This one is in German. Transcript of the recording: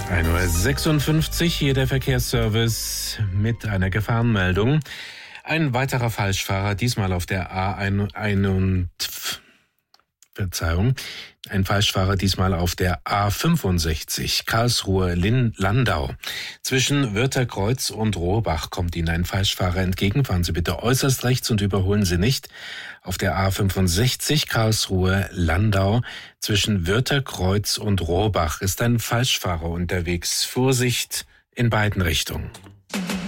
1:56 Uhr, hier der Verkehrsservice mit einer Gefahrenmeldung. Ein weiterer Falschfahrer, diesmal auf der ein Falschfahrer diesmal auf der A65, Karlsruhe-Landau. Zwischen Wörtherkreuz und Rohrbach kommt Ihnen ein Falschfahrer entgegen. Fahren Sie bitte äußerst rechts und überholen Sie nicht. Auf der A65, Karlsruhe-Landau, zwischen Wörtherkreuz und Rohrbach ist ein Falschfahrer unterwegs. Vorsicht in beiden Richtungen.